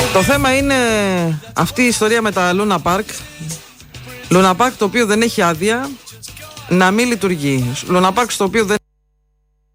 Το θέμα είναι αυτή η ιστορία με τα Luna Park. Luna Park το οποίο δεν έχει άδεια να μην λειτουργεί. Luna Park στο οποίο δεν